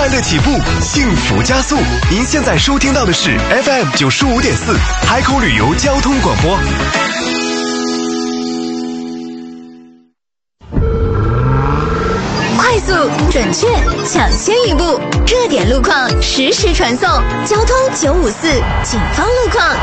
快乐起步，幸福加速。您现在收听到的是 FM 95.4海口旅游交通广播。 快速、准确、抢先一步，热点路况实时传送。交通954警方路况。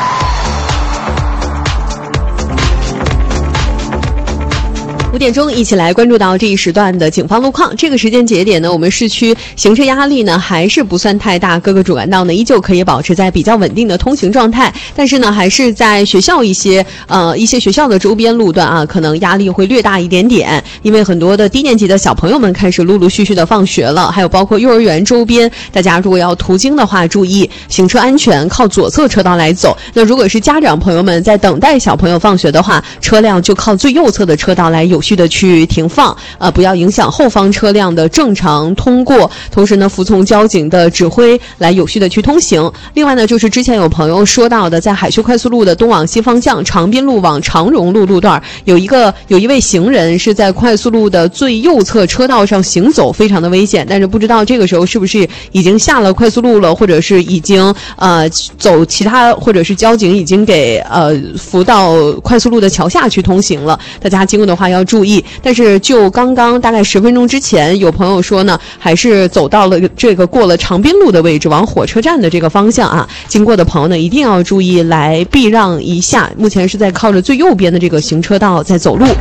5点钟一起来关注到这一时段的警方路况。这个时间节点呢，我们市区行车压力呢还是不算太大，各个主干道呢依旧可以保持在比较稳定的通行状态。但是呢，还是在学校一些学校的周边路段啊，可能压力会略大一点点，因为很多的低年级的小朋友们开始陆陆续续的放学了，还有包括幼儿园周边，大家如果要途经的话，注意行车安全，靠左侧车道来走。那如果是家长朋友们在等待小朋友放学的话，车辆就靠最右侧的车道来有序的去停放，不要影响后方车辆的正常通过，同时呢服从交警的指挥来有序的去通行。另外呢，就是之前有朋友说到的，在海徐快速路的东往西方向长滨路往长荣路路段，有一位行人是在快速路的最右侧车道上行走，非常的危险。但是不知道这个时候是不是已经下了快速路了，或者是已经走其他，或者是交警已经给扶到快速路的桥下去通行了。大家经过的话要注意。但是就刚刚大概10分钟之前，有朋友说呢，还是走到了这个过了长滨路的位置，往火车站的这个方向啊，经过的朋友呢一定要注意来避让一下。目前是在靠着最右边的这个行车道在走路。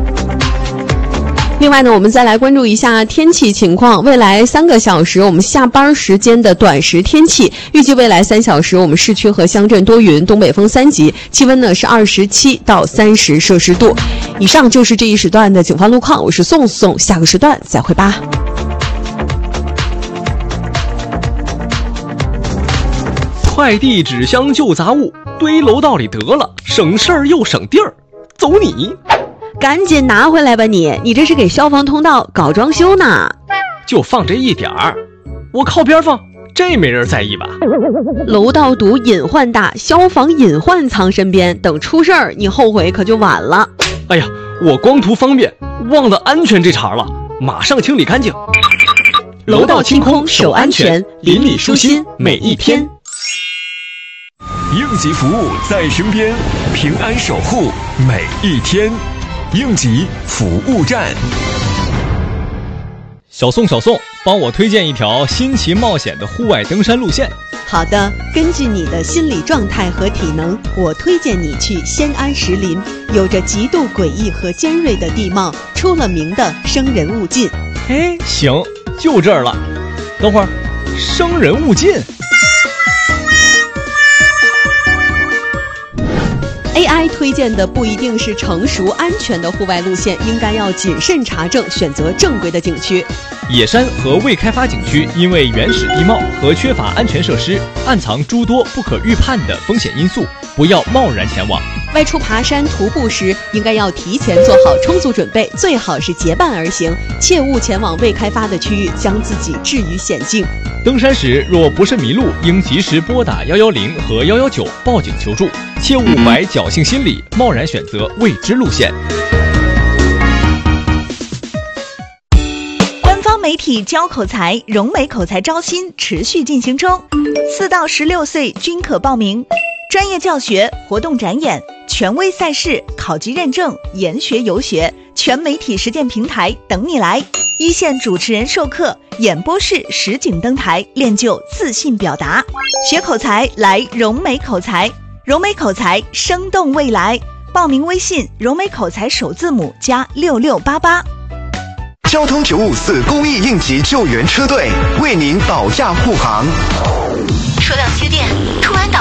另外呢，我们再来关注一下天气情况。未来3个小时我们下班时间的短时天气，预计未来3小时我们市区和乡镇多云，东北风3级，气温呢是27到30摄氏度。以上就是这一时段的警方路况，我是宋宋，下个时段再会吧。 快递纸箱旧杂物堆楼道里得了，省事儿又省地儿，走你！ 赶紧拿回来吧你这是给消防通道搞装修呢。 就放这一点儿，我靠边放，这没人在意吧？ 楼道堵隐患大，消防隐患藏身边，等出事儿你后悔可就晚了。 哎呀，我光图方便忘了安全这茬了，马上清理干净。 楼道清空守安全，邻里舒心每一天。 应急服务在身边，平安守护每一天。应急服务站。 小宋，帮我推荐一条新奇冒险的户外登山路线。 好的，根据你的心理状态和体能，我推荐你去仙安石林，有着极度诡异和尖锐的地貌，出了名的生人勿近。 行，就这儿了。等会儿，生人勿近。 AI 推荐的不一定是成熟安全的户外路线，应该要谨慎查证，选择正规的景区。 野山和未开发景区因为原始地貌和缺乏安全设施，暗藏诸多不可预判的风险因素，不要贸然前往。 外出爬山徒步时，应该要提前做好充足准备，最好是结伴而行，切勿前往未开发的区域，将自己置于险境。 登山时若不慎迷路，应及时拨打110和119报警求助，切勿怀侥幸心理，贸然选择未知路线。 官方媒体教口才，融美口才招新持续进行中，4到16岁均可报名。专业教学、活动展演、权威赛事、考级认证、研学游学，全媒体实践平台等你来。一线主持人授课，演播室实景登台，练就自信表达。学口才来融美口才，融美口才生动未来。报名微信融美口才首字母加6688。 交通954公益应急救援车队为您保驾护航。 说到缺电，突然